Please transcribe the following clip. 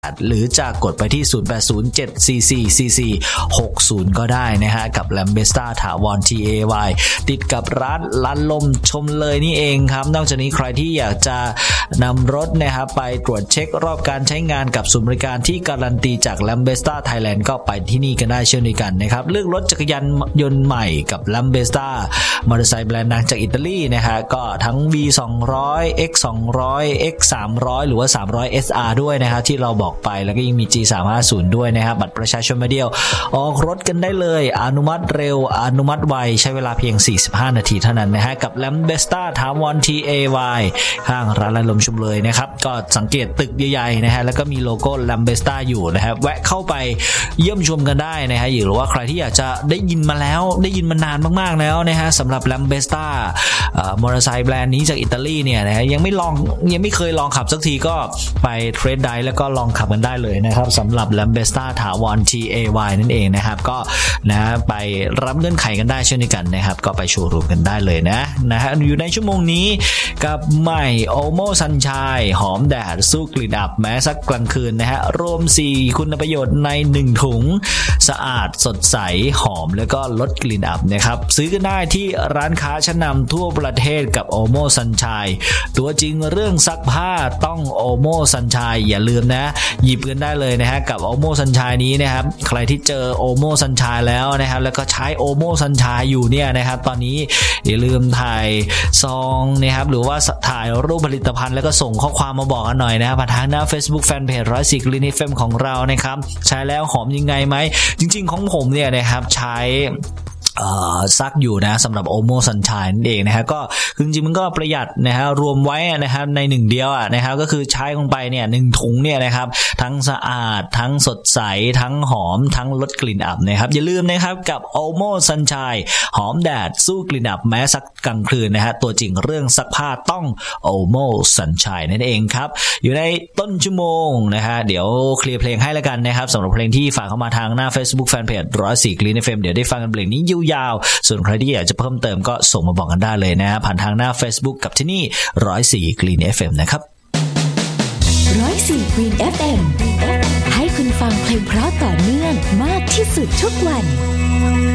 หรือจะกดไปที่0807444460ก็ได้นะฮะกับ Lambesta ถาวร TAY ติดกับร้านลันลมชมเลยนี่เองครับนอกจากนี้ใครที่อยากจะนำรถนะครับไปตรวจเช็ครอบการใช้งานกับศูนย์บริการที่การันตีจาก Lambesta Thailand ก็ไปที่นี่กันได้เช่นเดียวกันนะครับเลือกรถจักรยานยนต์ใหม่กับ Lambesta มอเตอร์ไซค์แบรนด์ดังจากอิตาลีนะฮะก็ทั้ง V200 X200 X300 หรือว่า300 SR ด้วยนะครับที่เราบอกไปแล้วก็ยังมี G350 ด้วยนะครับบัตรประชาชนมาเดียวออกรถกันได้เลยอนุมัติเร็วอนุมัติไวใช้เวลาเพียง45นาทีเท่านั้นนะฮะกับ Lambesta ถาวร TAY ข้างร้านลันลมชมเลยนะครับก็สังเกตตึกใหญ่ๆนะฮะแล้วก็มีโลโก้ Lambesta อยู่นะครับแวะเข้าไปเยี่ยมชมกันได้นะฮะหรือว่าใครที่อยากจะได้ยินมาแล้วได้ยินมานานมากๆแล้วนะฮะสำหรับ Lambesta มอเตอร์ไซค์แบรนด์นี้จากอิตาลีเนี่ยนะฮะยังไม่เคยลองขับสักทีก็ไปเทรดไดแล้วก็ลองขับกันได้เลยนะครับสำหรับ Lambesta ถาวร TAY นั่นเองนะครับก็นะไปรับเงื่อนไขกันได้เช่นเดียวกันนะครับก็ไปโชว์รูมกันได้เลยนะฮะอยู่ในชั่วโมงนี้กับใหม่ Omo Sunshine หอมแดดสู้กลิ่นอับแม้สักกลางคืนนะฮะรวม4คุณประโยชน์ใน1ถุงสะอาดสดใสหอมแล้วก็ลดกลิ่นอับนะครับซื้อกันได้ที่ร้านค้าชั้นนำทั่วประเทศกับ Omo Sunshine ตัวจริงเรื่องซักผ้าต้อง Omo Sunshine อย่าลืมนะหยิบกันได้เลยนะฮะกับ Omo Sunshine นี้นะครับใครที่เจอ Omo Sunshine แล้วนะครับแล้วก็ใช้ Omo Sunshine อยู่เนี่ยนะครับตอนนี้อย่าลืมถ่ายซองนะครับหรือว่าถ่ายรูปผลิตภัณฑ์แล้วก็ส่งข้อความมาบอกกันหน่อยนะผ่านทางหน้า Facebook Fanpage 104 Green FM ของเรานะครับใช้แล้วหอมยังไงไหมจริงๆของผมเนี่ยนะครับใช้ซักอยู่นะสำหรับ Omo Sunshine นั่นเองนะฮะก็จริงๆมันก็ประหยัดนะฮะรวมไว้นะครับใน1เดียวนะครับก็คือใช้ลงไปเนี่ย1ถุงเนี่ยนะครับทั้งสะอาดทั้งสดใสทั้งหอมทั้งลดกลิ่นอับนะครับอย่าลืมนะครับกับ Omo Sunshine หอมแดดสู้กลิ่นอับแม้สักกลางคืนนะฮะตัวจริงเรื่องซักผ้าต้อง Omo Sunshine นั่นเองครับอยู่ในต้นชั่วโมงนะฮะเดี๋ยวเคลียร์เพลงให้แล้วกันนะครับสำหรับเพลงที่ฝากเข้ามาทางหน้า Facebook Fanpage 104 Green FM เดี๋ยวได้ฟังกันเพลงนี้ยาวส่วนใครที่อยากจะเพิ่มเติมก็ส่งมาบอกกันได้เลยนะผ่านทางหน้า Facebook กับที่นี่104 Green FM นะครับ 104 Green FM ให้คุณฟังเพลงเพราะต่อเนื่องมากที่สุดทุกวัน